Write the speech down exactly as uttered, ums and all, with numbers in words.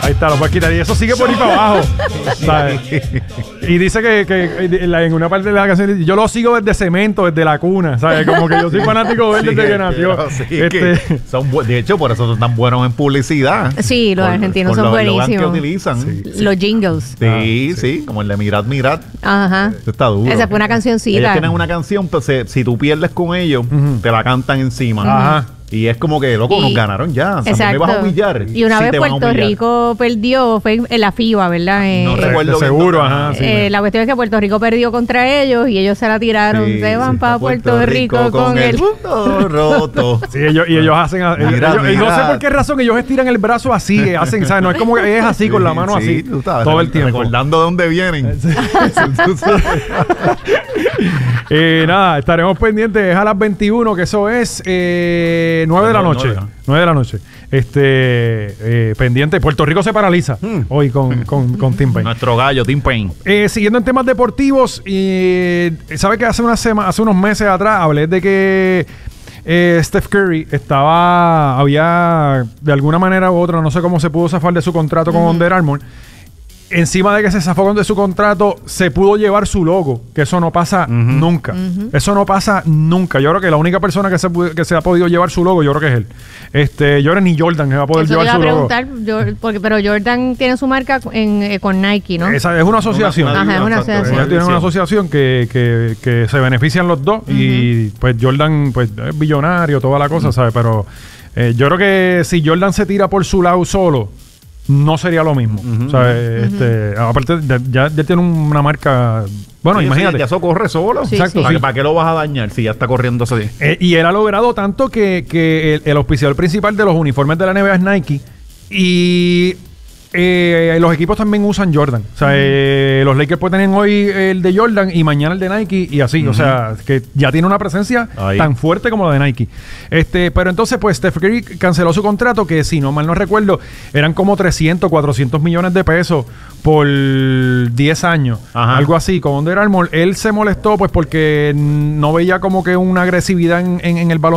Ahí está, lo puedes quitar. Y eso sigue por ahí para abajo. ¿Sabes? Y dice que, que en una parte de la canción, yo lo sigo desde cemento, desde la cuna. ¿Sabes? Como que yo soy fanático de él Sí, desde que nació. sí, este, que son bu- de hecho, por eso son tan buenos en publicidad. Sí, los Por- argentinos por son los eslogans buenísimos. que utilizan. Sí. Sí, Los jingles. sí, Ah, sí. como el de Mirad, Mirad. Ajá. Eso está duro. Esa fue una cancioncita. Ellos tienen una canción, pues se- si tú pierdes con ellos, Ujú. te la cantan encima. Ajá. Y es como que, loco, Y- nos ganaron ya. O sea, Exacto. me vas a humillar. Y una Sí vez te van a Puerto humillar. Rico perdió, fue en la FIBA, ¿verdad? Eh, No de- recuerdo de bien seguro, dónde. ajá. Sí, eh, la cuestión es que Puerto Rico perdió contra ellos y ellos se la tiraron. Sí, se van sí, para a Puerto, Rico, con, el... mundo roto. Sí, ellos, y ellos hacen. ellos- Mira, ellos- y no mira. sé por qué razón ellos estiran el brazo así. eh, Hacen, ¿sabes? No es como que es así con la mano Sí, así. tú sabes, todo el tiempo. Recordando de dónde vienen. Tú sabes. Eh, nada, estaremos pendientes. Es a las veintiuno, que eso es eh, nueve de la No, noche. nueve. nueve de la noche. Este, eh, pendiente. Puerto Rico se paraliza Hmm. hoy con, con, con Tim Payne. Nuestro gallo, Tim Payne. Eh, siguiendo en temas deportivos, y ¿sabe que hace, una sema- hace unos meses atrás hablé de que eh, Steph Curry estaba, había de alguna manera u otra, no sé cómo se pudo zafar de su contrato con Under Armour? Encima de que se zafó de su contrato, se pudo llevar su logo, que eso no pasa nunca. Eso no pasa nunca. Yo creo que la única persona que se, pu- que se ha podido llevar su logo, yo creo que es él. Este, yo creo que ni Jordan se va a poder Eso le llevar iba a su logo. preguntar, yo- porque, pero Jordan tiene su marca en, eh, con Nike, ¿no? Esa es una asociación. Ajá, es una exacto, asociación. Ellos tienen una asociación que, que, que se benefician los dos y pues Jordan pues es billonario, toda la cosa, ¿sabes? Pero eh, yo creo que si Jordan se tira por su lado solo, no sería lo mismo. ¿Sabes? Este, aparte, de- ya, ya tiene una marca... Bueno, Sí, imagínate. Ya eso corre solo. Sí, Exacto, sí. ¿Para, sí. ¿Para qué lo vas a dañar si ya está corriendo así? Eh, y él ha logrado tanto que, que el, el auspiciador principal de los uniformes de la N B A es Nike. Y eh, los equipos también usan Jordan. O sea, eh, los Lakers pueden tener hoy el de Jordan y mañana el de Nike y así. O sea, que ya tiene una presencia Ahí. tan fuerte como la de Nike. Este, pero entonces, pues, Steph Curry canceló su contrato, que si no mal no recuerdo, eran como trescientos, cuatrocientos millones de pesos por diez años. Ajá. Algo así, con Under Armour. Él se molestó, pues, porque no veía como que una agresividad en, en, en el balón